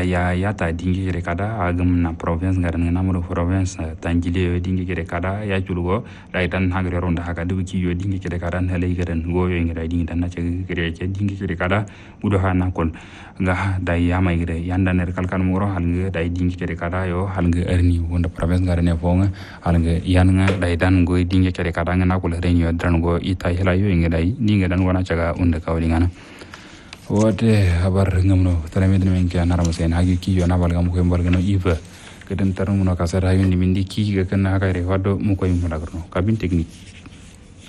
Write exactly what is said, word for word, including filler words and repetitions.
ya ya ta dingi kere kada agam na province ngaran na mo province tangile dingi kere kada ya julugo dai tan hagre ronda haga du ki yo dingi kere kada na lay garan go yo ngira dingi tan na ce kere ce dingi kere kada udo ha na kon nga dai ya mai gre yanda ner kalkan muro hal nga dai dingi kere kada yo hal nga erni wonda province ngaran e fonga hal nga yan nga dai dan go dingi kere kada nga na ko le renyo dran go ita hela yo ngira dai dingi dan wana caga unda kawli ngana wote habar ngamno taramed men ke anara masen hagi ki yo na balga mo ko balga no iva keden tarum no kasara yo ni mindi ki ga kana ga re wado mo ko immo dagno kabin technique